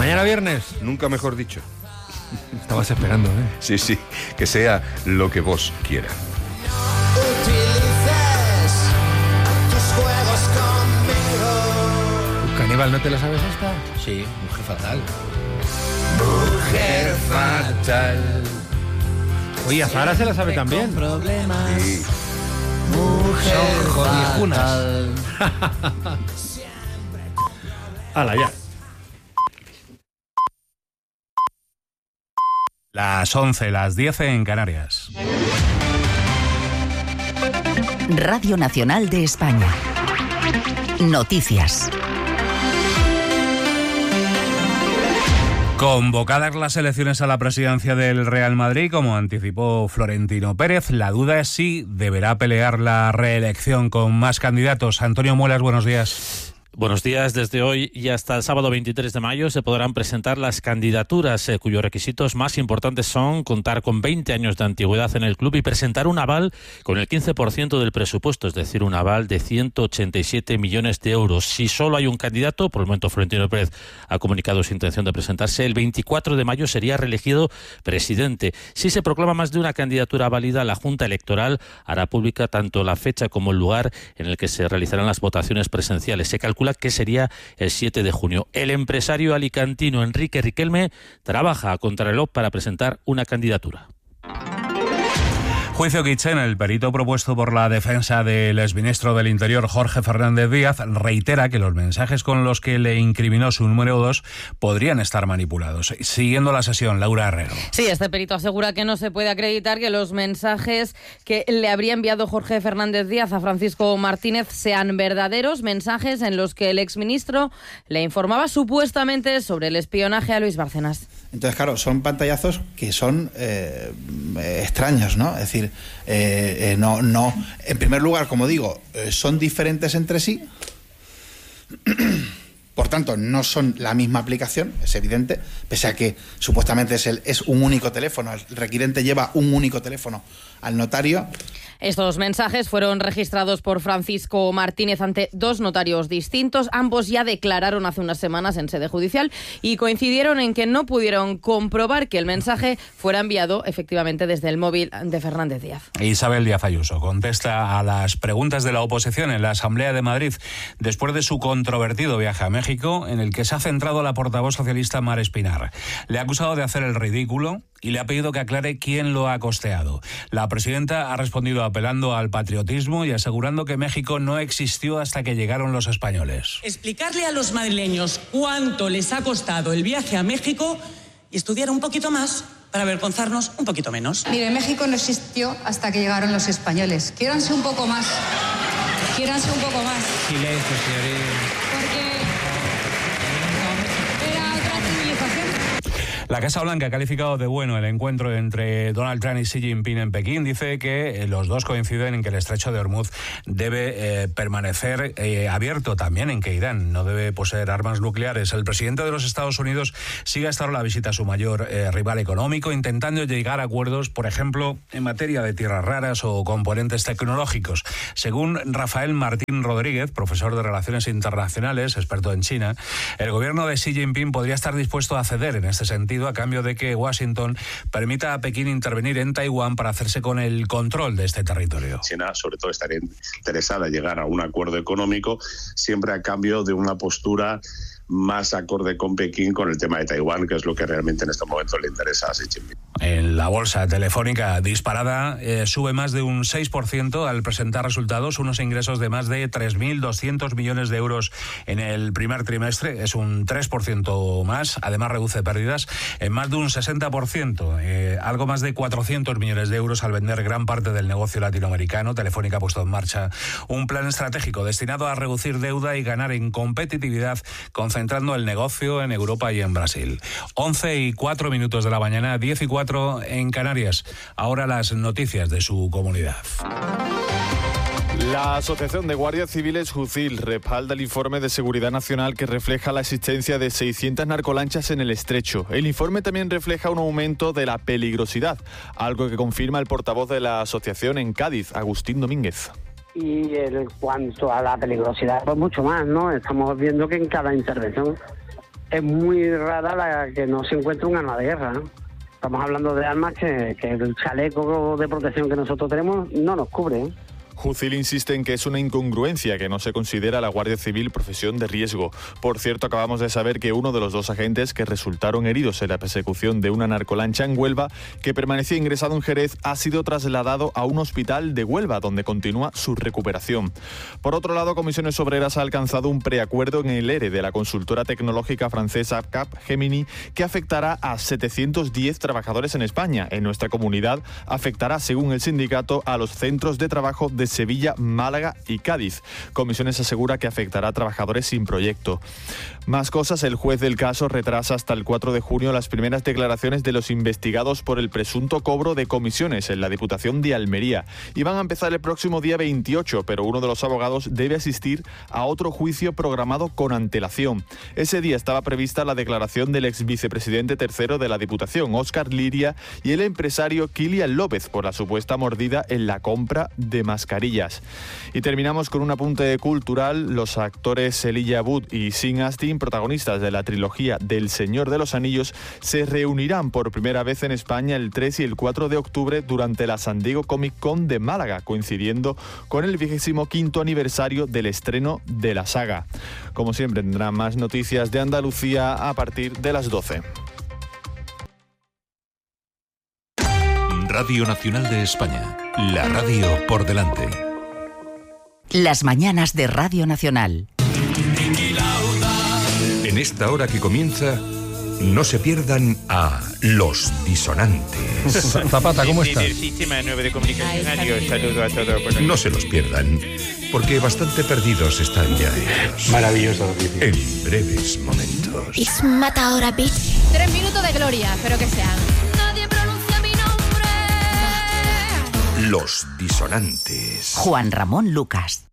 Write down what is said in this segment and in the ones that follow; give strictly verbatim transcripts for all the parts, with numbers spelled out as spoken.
Mañana viernes. Nunca mejor dicho. Estabas esperando, ¿eh? Sí, sí, que sea lo que vos quieras. Caníbal, ¿no te la sabes esta? Sí, Mujer Fatal. Mujer fatal. Oye, a Zahara se la sabe también. Problemas. Sí. Mujer viejunas. Hala, ya. Las once, las diez en Canarias. Radio Nacional de España. Noticias. Convocadas las elecciones a la presidencia del Real Madrid, como anticipó Florentino Pérez, la duda es si deberá pelear la reelección con más candidatos. Antonio Muelas, buenos días. Buenos días. Desde hoy y hasta el sábado veintitrés de mayo se podrán presentar las candidaturas eh, cuyos requisitos más importantes son contar con veinte años de antigüedad en el club y presentar un aval con el quince por ciento del presupuesto, es decir, un aval de ciento ochenta y siete millones de euros. Si solo hay un candidato, por el momento Florentino Pérez ha comunicado su intención de presentarse, el veinticuatro de mayo sería reelegido presidente. Si se proclama más de una candidatura válida, la Junta Electoral hará pública tanto la fecha como el lugar en el que se realizarán las votaciones presenciales. Se calcula que sería el siete de junio. El empresario alicantino Enrique Riquelme trabaja a contrarreloj para presentar una candidatura. Juicio Kitchen, el perito propuesto por la defensa del exministro del Interior Jorge Fernández Díaz, reitera que los mensajes con los que le incriminó su número dos podrían estar manipulados. Siguiendo la sesión, Laura Herrero. Sí, este perito asegura que no se puede acreditar que los mensajes que le habría enviado Jorge Fernández Díaz a Francisco Martínez sean verdaderos mensajes en los que el exministro le informaba supuestamente sobre el espionaje a Luis Bárcenas. Entonces, claro, son pantallazos que son eh, extraños, ¿no? Es decir, eh, eh, no, no. En primer lugar, como digo, eh, son diferentes entre sí. Por tanto, no son la misma aplicación, es evidente, pese a que supuestamente es, el, es un único teléfono. El requirente lleva un único teléfono al notario. Estos mensajes fueron registrados por Francisco Martínez ante dos notarios distintos. Ambos ya declararon hace unas semanas en sede judicial y coincidieron en que no pudieron comprobar que el mensaje fuera enviado efectivamente desde el móvil de Fernández Díaz. Isabel Díaz Ayuso contesta a las preguntas de la oposición en la Asamblea de Madrid después de su controvertido viaje a México, en el que se ha centrado la portavoz socialista Mar Espinar. Le ha acusado de hacer el ridículo y le ha pedido que aclare quién lo ha costeado. La presidenta ha respondido apelando al patriotismo y asegurando que México no existió hasta que llegaron los españoles. Explicarle a los madrileños cuánto les ha costado el viaje a México y estudiar un poquito más para avergonzarnos un poquito menos. Mire, México no existió hasta que llegaron los españoles. Quiéranse un poco más. Quiéranse un poco más. Silencio, señoría. Porque era otra civilización. La Casa Blanca ha calificado de bueno el encuentro entre Donald Trump y Xi Jinping en Pekín. Dice que los dos coinciden en que el estrecho de Hormuz debe eh, permanecer eh, abierto, también en que Irán no debe poseer armas nucleares. El presidente de los Estados Unidos sigue hasta ahora la visita a su mayor eh, rival económico, intentando llegar a acuerdos, por ejemplo, en materia de tierras raras o componentes tecnológicos. Según Rafael Martín Rodríguez, profesor de Relaciones Internacionales, experto en China, el gobierno de Xi Jinping podría estar dispuesto a ceder en este sentido a cambio de que Washington permita a Pekín intervenir en Taiwán para hacerse con el control de este territorio. China, sobre todo, estaría interesada en llegar a un acuerdo económico, siempre a cambio de una postura más acorde con Pekín con el tema de Taiwán, que es lo que realmente en este momento le interesa a Xi Jinping. En la bolsa telefónica disparada eh, sube más de un seis por ciento al presentar resultados, unos ingresos de más de tres mil doscientos millones de euros en el primer trimestre, es un tres por ciento más, además reduce pérdidas en más de un sesenta por ciento, eh, algo más de cuatrocientos millones de euros al vender gran parte del negocio latinoamericano. Telefónica ha puesto en marcha un plan estratégico destinado a reducir deuda y ganar en competitividad, concentrando el negocio en Europa y en Brasil. once y cuatro minutos de la mañana, diez y cuatro en Canarias. Ahora las noticias de su comunidad. La Asociación de Guardias Civiles Jucil respalda el informe de Seguridad Nacional que refleja la existencia de seiscientas narcolanchas en el estrecho. El informe también refleja un aumento de la peligrosidad, algo que confirma el portavoz de la asociación en Cádiz, Agustín Domínguez. Y en cuanto a la peligrosidad, pues mucho más, ¿no? Estamos viendo que en cada intervención es muy rara la que no se encuentre un arma de guerra, ¿no? Estamos hablando de armas que, que el chaleco de protección que nosotros tenemos no nos cubre, ¿eh? Jucil insiste en que es una incongruencia que no se considera a la Guardia Civil profesión de riesgo. Por cierto, acabamos de saber que uno de los dos agentes que resultaron heridos en la persecución de una narcolancha en Huelva, que permanecía ingresado en Jerez, ha sido trasladado a un hospital de Huelva, donde continúa su recuperación. Por otro lado, Comisiones Obreras ha alcanzado un preacuerdo en el ERE de la consultora tecnológica francesa Capgemini, que afectará a setecientos diez trabajadores en España. En nuestra comunidad afectará, según el sindicato, a los centros de trabajo de Sevilla, Málaga y Cádiz. Comisiones asegura que afectará a trabajadores sin proyecto. Más cosas, el juez del caso retrasa hasta el cuatro de junio las primeras declaraciones de los investigados por el presunto cobro de comisiones en la Diputación de Almería. Y van a empezar el próximo día veintiocho, pero uno de los abogados debe asistir a otro juicio programado con antelación. Ese día estaba prevista la declaración del ex vicepresidente tercero de la Diputación, Óscar Liria, y el empresario Kilian López por la supuesta mordida en la compra de mascarillas. Y terminamos con un apunte cultural. Los actores Elijah Wood y Sean Astin, protagonistas de la trilogía del Señor de los Anillos, se reunirán por primera vez en España el tres y el cuatro de octubre durante la San Diego Comic Con de Málaga, coincidiendo con el vigésimo quinto aniversario del estreno de la saga. Como siempre, tendrán más noticias de Andalucía a partir de las doce. Radio Nacional de España, la radio por delante. Las mañanas de Radio Nacional. En esta hora que comienza, no se pierdan a Los Disonantes. Zapata, ¿cómo estás? Del Sistema nueve de Comunicación, adiós, saludo a todos. Bueno, No se los pierdan, porque bastante perdidos están ya ellos. Maravilloso. En breves momentos. It's Matadora Beach. Tres minutos de gloria, espero que sean. Nadie pronuncia mi nombre. Los Disonantes. Juan Ramón Lucas.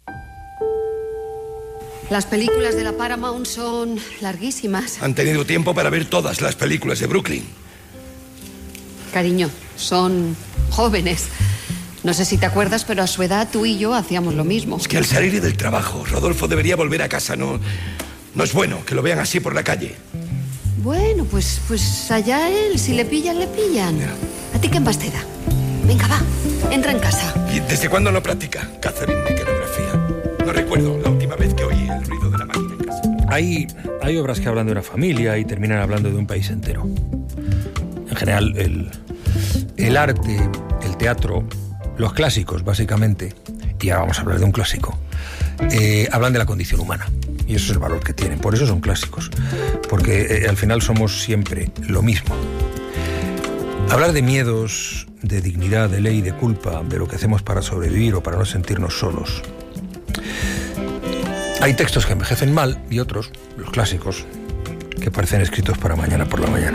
Las películas de la Paramount son larguísimas. Han tenido tiempo para ver todas las películas de Brooklyn. Cariño, son jóvenes. No sé si te acuerdas, pero a su edad tú y yo hacíamos lo mismo. Es que al salir del trabajo, Rodolfo debería volver a casa. No, no es bueno que lo vean así por la calle. Bueno, pues, pues allá él. Si le pillan, le pillan. ¿A ti qué más te da? Venga, va. Entra en casa. ¿Y desde cuándo no practica Catherine mecanografía? No recuerdo la última vez que oí el ruido de la máquina en casa. Hay, hay obras que hablan de una familia y terminan hablando de un país entero. En general, el, el arte, el teatro, los clásicos, básicamente, y ahora vamos a hablar de un clásico, eh, hablan de la condición humana. Y eso es el valor que tienen. Por eso son clásicos. Porque eh, al final somos siempre lo mismo. Hablar de miedos, de dignidad, de ley, de culpa, de lo que hacemos para sobrevivir o para no sentirnos solos. Hay textos que envejecen mal y otros, los clásicos, que parecen escritos para mañana por la mañana.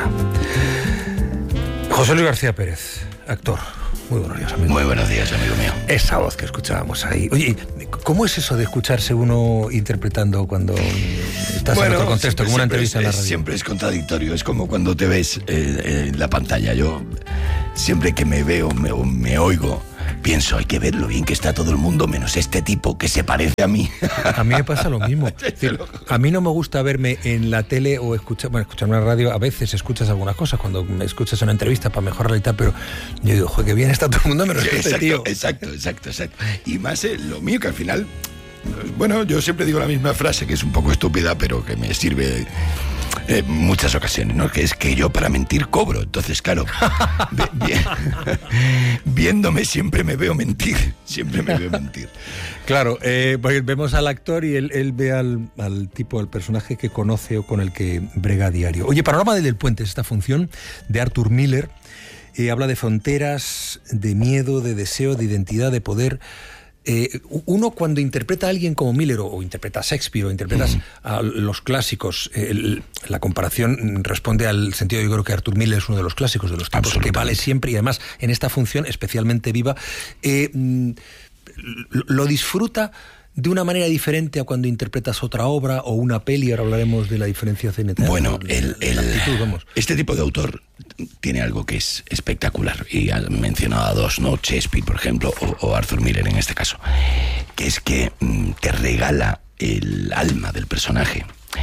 José Luis García Pérez, actor. Muy buenos días, amigo. Muy buenos días, amigo mío. Esa voz que escuchábamos ahí. Oye, ¿cómo es eso de escucharse uno interpretando cuando estás bueno, en otro contexto, como una entrevista es, en la radio? Siempre es contradictorio, es como cuando te ves eh, en la pantalla. Yo, siempre que me veo, me, me oigo, pienso, hay que ver lo bien que está todo el mundo, menos este tipo que se parece a mí. A mí me pasa lo mismo. Es decir, a mí no me gusta verme en la tele o escuchar, bueno, escuchar una radio. A veces escuchas algunas cosas cuando me escuchas una entrevista para mejorar y tal, pero yo digo, joder, qué bien está todo el mundo, menos Sí, este exacto, tío. exacto, exacto, exacto. Y más eh, lo mío, que al final, bueno, yo siempre digo la misma frase, que es un poco estúpida, pero que me sirve en eh, muchas ocasiones, ¿no? Que es que yo para mentir cobro. Entonces, claro, vi- vi- viéndome siempre me veo mentir, siempre me veo mentir. Claro, eh, pues vemos al actor y él, él ve al, al tipo, al personaje que conoce o con el que brega a diario. Oye, Panorama del Puente es esta función de Arthur Miller. Eh, habla de fronteras, de miedo, de deseo, de identidad, de poder. Eh, uno cuando interpreta a alguien como Miller o, o interpreta a Shakespeare o interpretas mm. a los clásicos, eh, el, la comparación responde al sentido. Yo creo que Arthur Miller es uno de los clásicos, de los tipos que vale siempre, y además en esta función especialmente viva, eh, lo, lo disfruta de una manera diferente a cuando interpretas otra obra o una peli. Ahora hablaremos de la diferencia entre Bueno, el, el, actitud, vamos. Este tipo de autor tiene algo que es espectacular, y has mencionado a dos, ¿no? Shakespeare, por ejemplo, o, o Arthur Miller en este caso, que es que mm, te regala el alma del personaje.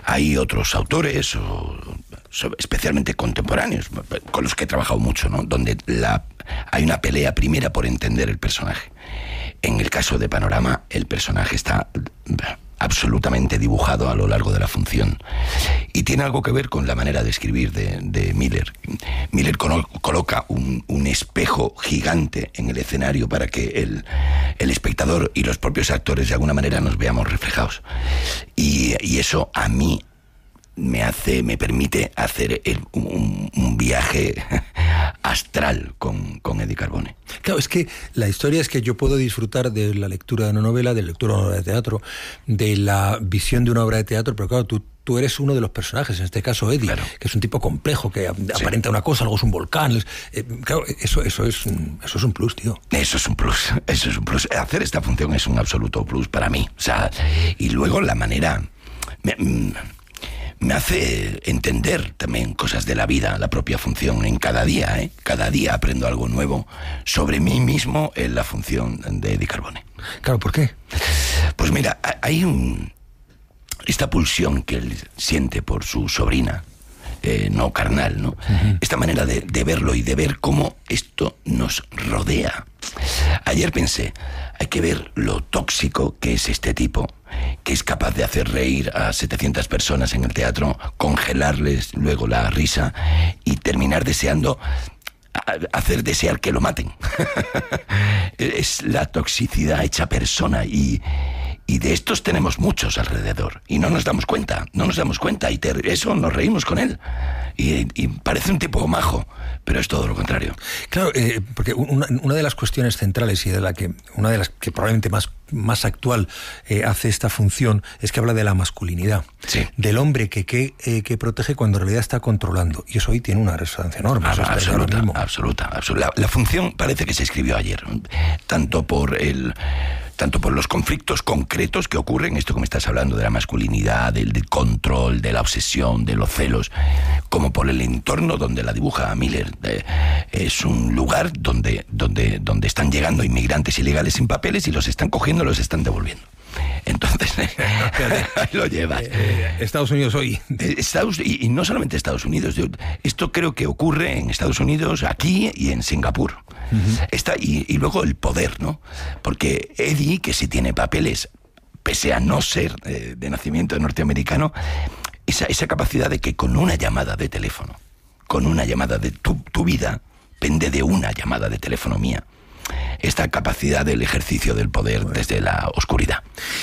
Hay otros autores, o, especialmente contemporáneos, con los que he trabajado mucho, ¿no? Donde la, hay una pelea primera por entender el personaje. En el caso de Panorama, el personaje está absolutamente dibujado a lo largo de la función. Y tiene algo que ver con la manera de escribir de, de Miller. Miller colo- coloca un, un espejo gigante en el escenario para que el, el espectador y los propios actores de alguna manera nos veamos reflejados. Y, y eso a mí me hace, me permite hacer el, un, un viaje astral con, con Eddie Carbone. Claro, es que la historia es que yo puedo disfrutar de la lectura de una novela, de la lectura de una obra de teatro, de la visión de una obra de teatro, pero claro, tú Tú eres uno de los personajes, en este caso Eddie, claro, que es un tipo complejo, que sí. aparenta una cosa, algo es un volcán. Es, eh, claro, eso, eso, es un, eso es un plus, tío. Eso es un plus, eso es un plus. Hacer esta función es un absoluto plus para mí. O sea, y luego la manera... Me, me hace entender también cosas de la vida, la propia función, en cada día, ¿eh? Cada día aprendo algo nuevo sobre mí mismo en la función de Eddie Carbone. Claro, ¿por qué? Pues mira, hay un... esta pulsión que él siente por su sobrina, eh, no carnal, ¿no? Uh-huh. Esta manera de, de verlo y de ver cómo esto nos rodea. Ayer pensé, hay que ver lo tóxico que es este tipo, que es capaz de hacer reír a setecientas personas en el teatro, congelarles luego la risa y terminar deseando... hacer desear que lo maten. Es la toxicidad hecha persona y, y de estos tenemos muchos alrededor y no nos damos cuenta, no nos damos cuenta y te, eso nos reímos con él y, y parece un tipo majo, pero es todo lo contrario. Claro, eh, porque una, una de las cuestiones centrales y de la que una de las que probablemente más más actual eh, hace esta función es que habla de la masculinidad, sí, del hombre que, que, eh, que protege cuando en realidad está controlando, y eso hoy tiene una resonancia enorme. Ah, eso absoluta, absoluta, absoluta. La, la función parece que se escribió ayer, tanto por el tanto por los conflictos concretos que ocurren, esto que me estás hablando de la masculinidad, del, del control, de la obsesión, de los celos, como por el entorno donde la dibuja Miller. Eh, es un lugar donde, donde, donde están llegando inmigrantes ilegales sin papeles y los están cogiendo, los están devolviendo. Entonces, ahí lo llevas. Eh, Estados Unidos hoy. Estados, y, y no solamente Estados Unidos. Yo, esto creo que ocurre en Estados Unidos, aquí y en Singapur. Uh-huh. Está, y, y luego el poder, ¿no? Porque Eddie, que sí tiene papeles, pese a no ser eh, de nacimiento norteamericano, esa, esa capacidad de que con una llamada de teléfono, con una llamada de tu, tu vida, pende de una llamada de teléfono mía. Esta capacidad del ejercicio del poder desde la oscuridad.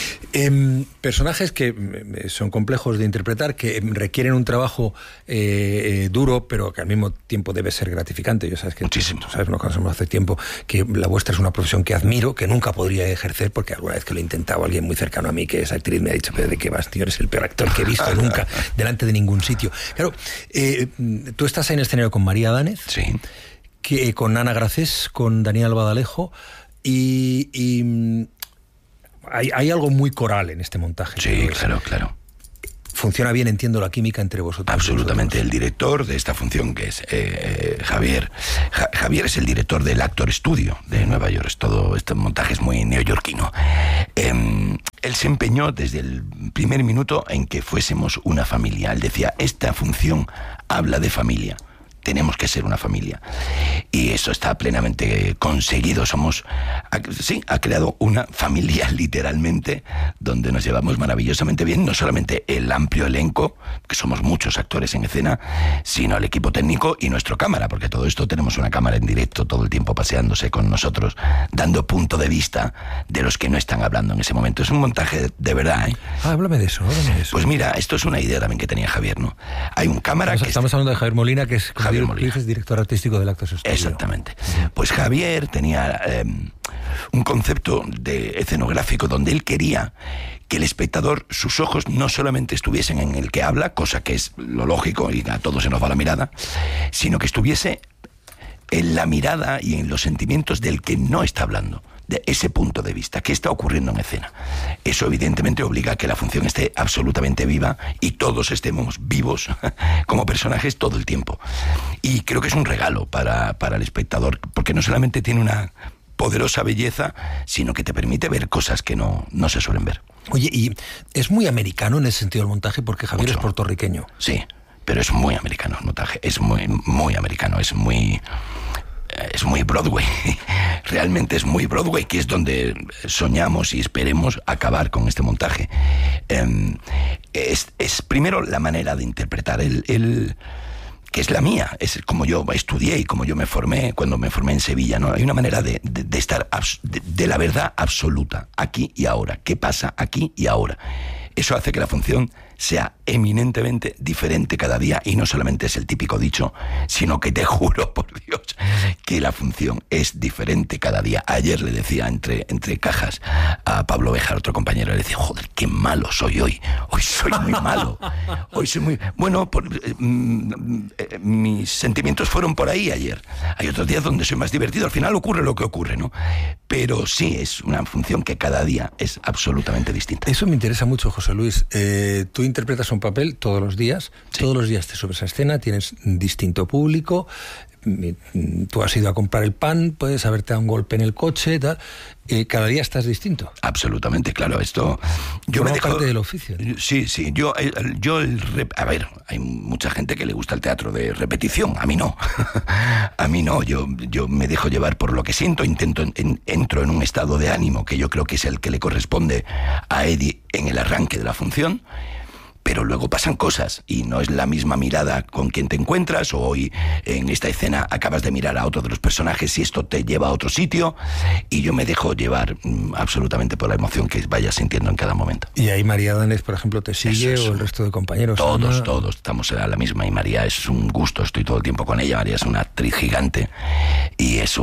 Eh, personajes que son complejos de interpretar, que requieren un trabajo eh, eh, duro, pero que al mismo tiempo debe ser gratificante. Yo sabes que muchísimo. Tú sabes, nos conocemos hace tiempo, que la vuestra es una profesión que admiro, que nunca podría ejercer, porque alguna vez que lo he intentado, alguien muy cercano a mí, que es actriz, me ha dicho, pero ¿de qué vas, tío? Eres el peor actor que he visto nunca delante de ningún sitio. Claro, eh, tú estás en el escenario con María Dánez. Sí. Que, con Ana Gracés, con Daniel Badalejo, y, y hay, hay algo muy coral en este montaje. Sí, claro, claro. Funciona bien, entiendo, la química entre vosotros. Absolutamente. Vosotros. El director de esta función, que es eh, Javier. Ja, Javier es el director del Actor Studio de Nueva York. Es todo, este montaje es muy neoyorquino. Eh, él se empeñó desde el primer minuto en que fuésemos una familia. Él decía, esta función habla de familia. Tenemos que ser una familia. Y eso está plenamente conseguido. Somos, sí, ha creado una familia literalmente, donde nos llevamos maravillosamente bien, no solamente el amplio elenco, que somos muchos actores en escena, sino el equipo técnico y nuestro cámara, porque todo esto tenemos una cámara en directo todo el tiempo paseándose con nosotros, dando punto de vista de los que no están hablando en ese momento. Es un montaje de, de verdad, ¿eh? Ah, háblame de eso, háblame de eso. Pues mira, esto es una idea también que tenía Javier, ¿no? Hay un cámara estamos, que... Estamos hablando de Javier Molina, que es... Javier Molina. Es director artístico del Actors Studio. Exactamente. Pues Javier tenía eh, un concepto de escenográfico donde él quería que el espectador, sus ojos no solamente estuviesen en el que habla, cosa que es lo lógico y a todos se nos va la mirada, sino que estuviese en la mirada y en los sentimientos del que no está hablando, de ese punto de vista, qué está ocurriendo en escena. Eso evidentemente obliga a que la función esté absolutamente viva y todos estemos vivos como personajes todo el tiempo. Y creo que es un regalo para, para el espectador, porque no solamente tiene una poderosa belleza, sino que te permite ver cosas que no, no se suelen ver. Oye, y es muy americano en ese sentido el montaje, porque Javier Mucho. es puertorriqueño. Sí, pero es muy americano el montaje, es muy, muy americano, es muy... Es muy Broadway, realmente es muy Broadway, que es donde soñamos y esperemos acabar con este montaje. Eh, es, es primero la manera de interpretar, el, el, que es la mía, es como yo estudié y como yo me formé cuando me formé en Sevilla, ¿no? Hay una manera de, de, de estar de, de la verdad absoluta, aquí y ahora, qué pasa aquí y ahora. Eso hace que la función sea eminentemente diferente cada día, y no solamente es el típico dicho, sino que te juro por Dios que la función es diferente cada día. Ayer le decía entre, entre cajas a Pablo Béjar, otro compañero, le decía, joder, qué malo soy hoy, hoy soy muy malo, hoy soy muy... Bueno, por, eh, eh, mis sentimientos fueron por ahí ayer. Hay otros días donde soy más divertido, al final ocurre lo que ocurre, ¿no? Pero sí, es una función que cada día es absolutamente distinta. Eso me interesa mucho, José Luis. Eh, tú interpretas un papel todos los días, sí. todos los días te subes a escena, tienes un distinto público, tú has ido a comprar el pan, puedes haberte dado un golpe en el coche, tal, eh, cada día estás distinto. Absolutamente, claro, esto... Yo Forma me dejo, parte del oficio, ¿no? Sí, sí, yo, yo el rep, a ver, hay mucha gente que le gusta el teatro de repetición, a mí no, a mí no, yo, yo me dejo llevar por lo que siento, intento, en, entro en un estado de ánimo que yo creo que es el que le corresponde a Eddie en el arranque de la función, pero luego pasan cosas y no es la misma mirada con quien te encuentras, o hoy en esta escena acabas de mirar a otro de los personajes y esto te lleva a otro sitio, y yo me dejo llevar mm, absolutamente por la emoción que vayas sintiendo en cada momento. Y ahí María Danés, por ejemplo, te sigue, eso, eso. o el resto de compañeros. Todos, Ana... todos estamos a la misma, y María es un gusto, estoy todo el tiempo con ella. María es una actriz gigante y es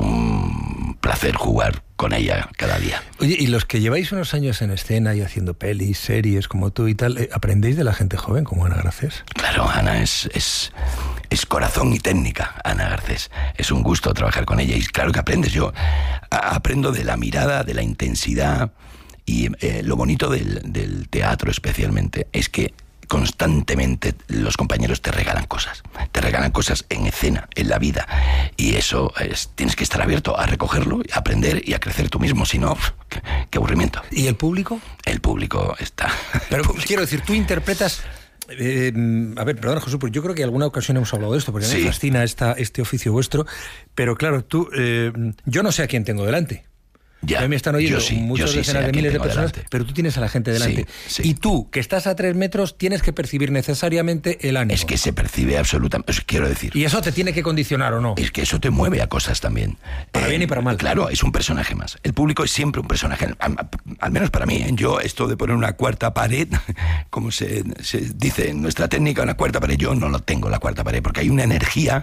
un placer jugar con ella cada día. Oye, y los que lleváis unos años en escena y haciendo pelis, series como tú y tal, eh, ¿aprendéis de la gente joven como Ana Garcés? Claro, Ana es, es, es corazón y técnica, Ana Garcés. Es un gusto trabajar con ella y claro que aprendes. Yo a, aprendo de la mirada, de la intensidad, y eh, lo bonito del, del teatro especialmente es que constantemente los compañeros te regalan cosas, te regalan cosas en escena, en la vida, y eso es, tienes que estar abierto a recogerlo, a aprender y a crecer tú mismo, si no, qué, qué aburrimiento. ¿Y el público? El público está... Pero público. Quiero decir, tú interpretas... Eh, a ver, perdona, Jesús, porque yo creo que en alguna ocasión hemos hablado de esto, porque sí. me fascina esta, este oficio vuestro, pero claro, tú, eh, yo no sé a quién tengo delante. Ya, a mí me están oyendo sí, muchos sí decenas de miles de personas, delante. Pero tú tienes a la gente delante. Sí, sí. Y tú, que estás a tres metros, tienes que percibir necesariamente el ánimo. Es que se percibe absolutamente, quiero decir. ¿Y eso te tiene que condicionar o no? Es que eso te mueve a cosas también. Para eh, bien y para mal. Claro, es un personaje más. El público es siempre un personaje, al, al menos para mí. ¿eh? Yo, esto de poner una cuarta pared, como se, se dice en nuestra técnica, una cuarta pared, yo no lo tengo, la cuarta pared, porque hay una energía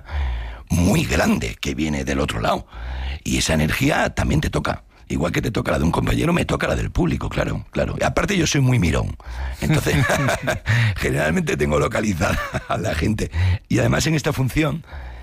muy grande que viene del otro lado. Y esa energía también te toca. Igual que te toca la de un compañero, me toca la del público, claro, claro. Y aparte yo soy muy mirón, entonces generalmente tengo localizada a la gente. Y además en esta función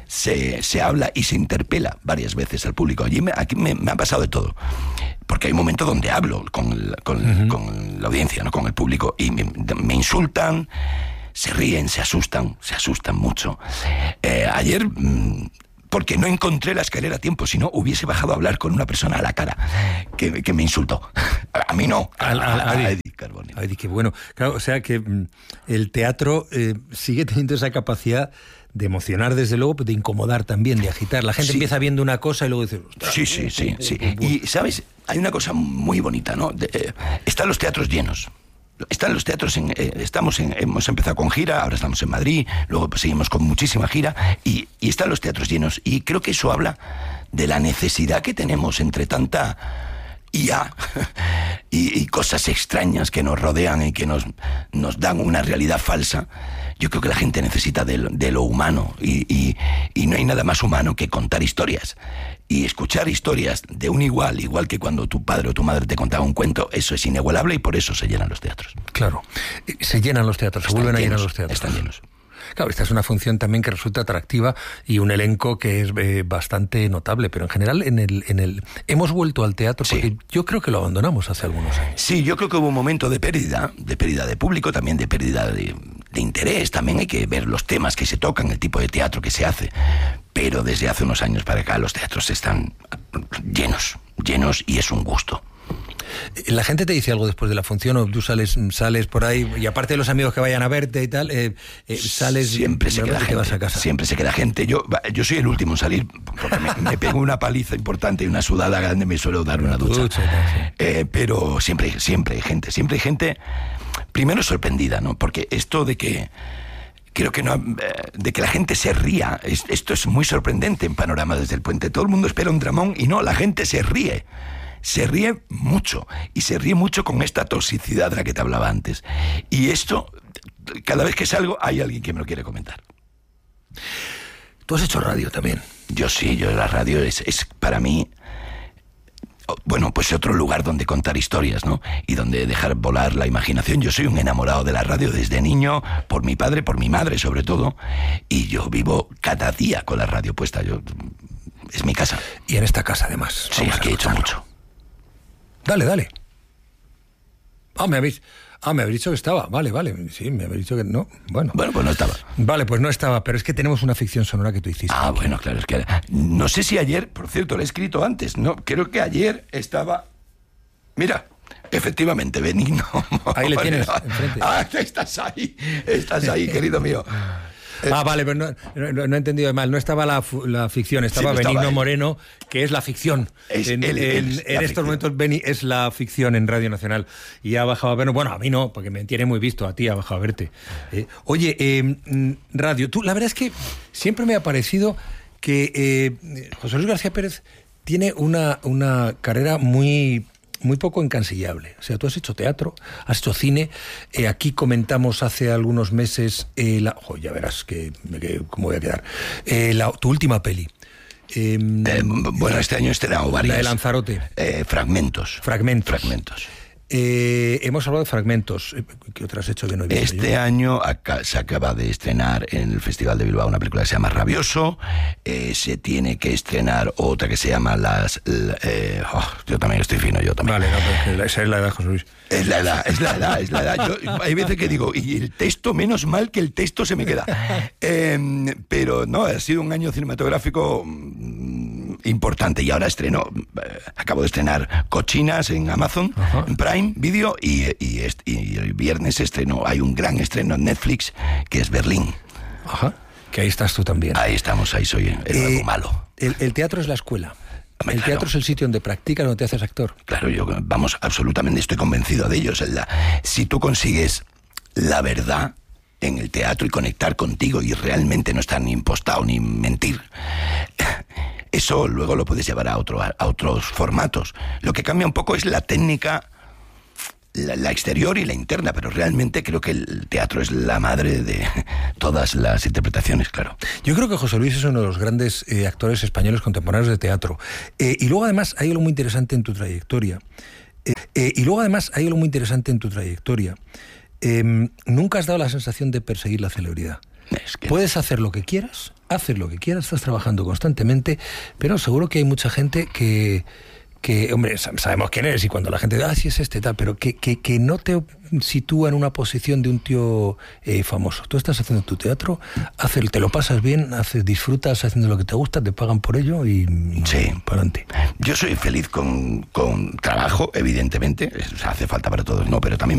se, se habla y se interpela varias veces al público. Allí me, aquí me, me ha pasado de todo, porque hay momentos donde hablo con, el, con, uh-huh. con la audiencia, ¿no? Con el público, y me, me insultan, se ríen, se asustan, se asustan mucho. Eh, ayer... Mmm, porque no encontré la escalera a tiempo, si no hubiese bajado a hablar con una persona a la cara que, que me insultó. A mí no, a, a, a, a Eddie Carboni. A Eddie, qué bueno. Claro, o sea que mm, el teatro eh, sigue teniendo esa capacidad de emocionar, desde luego, pero de incomodar también, de agitar. La gente sí. empieza viendo una cosa y luego dice... Sí, sí, sí, sí. Y, ¿sabes? Hay una cosa muy bonita, ¿no? De, eh, están los teatros llenos. Están los teatros, en, eh, estamos en, hemos empezado con gira, ahora estamos en Madrid, luego pues, seguimos con muchísima gira, y, y están los teatros llenos, y creo que eso habla de la necesidad que tenemos entre tanta I A y, y cosas extrañas que nos rodean y que nos, nos dan una realidad falsa. Yo creo que la gente necesita de, de lo humano, y, y, y no hay nada más humano que contar historias. Y escuchar historias de un igual, igual que cuando tu padre o tu madre te contaba un cuento, eso es inigualable, y por eso se llenan los teatros. Claro, se llenan los teatros, están se vuelven llenos, a llenar los teatros. Están llenos. Claro, esta es una función también que resulta atractiva y un elenco que es eh, bastante notable, pero en general en el, en el hemos vuelto al teatro porque sí. yo creo que lo abandonamos hace algunos años. Sí, yo creo que hubo un momento de pérdida, de pérdida de público, también de pérdida de, de interés, también hay que ver los temas que se tocan, el tipo de teatro que se hace, pero desde hace unos años para acá los teatros están llenos, llenos y es un gusto. ¿La gente te dice algo después de la función o tú sales sales por ahí y aparte de los amigos que vayan a verte y tal, eh, eh, sales siempre se queda gente, vas a casa? Siempre se queda gente. Yo yo soy el último en salir porque me, me pego una paliza importante y una sudada grande, me suelo dar una ducha. ducha sí. eh, pero siempre, siempre hay gente, siempre hay gente, primero sorprendida, ¿no? Porque esto de que Creo que no, de que la gente se ría, es, esto es muy sorprendente en Panorama desde el Puente. Todo el mundo espera un dramón y no, la gente se ríe. Se ríe mucho, y se ríe mucho con esta toxicidad de la que te hablaba antes. Y esto, cada vez que salgo, hay alguien que me lo quiere comentar. ¿Tú has hecho radio también? Yo sí, yo la radio es, es para mí, bueno, pues otro lugar donde contar historias, ¿no? Y donde dejar volar la imaginación. Yo soy un enamorado de la radio desde niño, por mi padre, por mi madre sobre todo, y yo vivo cada día con la radio puesta. Yo, es mi casa. Y en esta casa, además. Sí, aquí he hecho mucho. Dale, dale. Ah, me habéis... Ah, me habéis dicho que estaba. Vale, vale. Sí, me habéis dicho que no. Bueno. Bueno, pues no estaba. Vale, pues no estaba, pero es que tenemos una ficción sonora que tú hiciste. Ah, bueno, claro, es que... No sé si ayer, por cierto, lo he escrito antes, ¿no? Creo que ayer estaba... Mira, efectivamente, Benigno. Ahí le tienes, enfrente. Ah, estás ahí, estás ahí, querido mío. Ah, vale, pero no, no, no he entendido mal. No estaba la, la ficción, estaba sí, no Benigno estaba Moreno, que es la ficción. Es, en él, en, él, en estos ficción. momentos, Beni es la ficción en Radio Nacional. Y ha bajado a vernos. Bueno, a mí no, porque me tiene muy visto. A ti ha bajado a verte. Eh, oye, eh, Radio, tú, la verdad es que siempre me ha parecido que eh, José Luis García Pérez tiene una, una carrera muy... muy poco encansillable. O sea, tú has hecho teatro, has hecho cine. Eh, aquí comentamos hace algunos meses, eh, la, oh, ya verás que, que, cómo voy a quedar, eh, la, tu última peli. Eh, eh, bueno, este año he estrenado varias. La de Lanzarote. Eh, fragmentos. Fragmentos. Fragmentos. Eh, hemos hablado de fragmentos. ¿Qué otras has hecho que no he visto? Este yo? año acá, se acaba de estrenar en el Festival de Bilbao una película que se llama Rabioso. Eh, se tiene que estrenar otra que se llama Las... La, eh, oh, yo también estoy fino, yo también. Vale, no, esa es la edad, José Luis. Es la edad, es la edad, es la edad. Yo, hay veces que digo, y el texto, menos mal que el texto se me queda. Eh, pero no, ha sido un año cinematográfico importante. Y ahora estreno, eh, acabo de estrenar Cochinas en Amazon, Ajá. en Prime Video, y, y, est- y el viernes estreno, hay un gran estreno en Netflix, que es Berlín. Ajá, que ahí estás tú también. Ahí estamos, ahí soy el nuevo eh, malo. El, el teatro es la escuela. Hombre, el claro. teatro es el sitio donde practicas, donde te haces actor. Claro, yo, vamos, absolutamente estoy convencido de ello. O sea, la, si tú consigues la verdad en el teatro y conectar contigo y realmente no estar ni impostado ni mentir, eso luego lo puedes llevar a, otro, a, a otros formatos. Lo que cambia un poco es la técnica, la, la exterior y la interna, pero realmente creo que el teatro es la madre de todas las interpretaciones, claro. Yo creo que José Luis es uno de los grandes eh, actores españoles contemporáneos de teatro. Eh, y luego además hay algo muy interesante en tu trayectoria. Eh, eh, y luego además hay algo muy interesante en tu trayectoria. Eh, nunca has dado la sensación de perseguir la celebridad. Es que Puedes hacer lo que quieras, hacer lo que quieras, estás trabajando constantemente, pero seguro que hay mucha gente que... que, hombre, sabemos quién eres y cuando la gente dice, ah, sí es este, tal, pero que, que, que no te sitúa en una posición de un tío eh, famoso. Tú estás haciendo tu teatro, haces, te lo pasas bien, haces, disfrutas haciendo lo que te gusta, te pagan por ello y, y sí. para adelante. Yo soy feliz con, con trabajo, evidentemente, hace falta para todos, no, pero también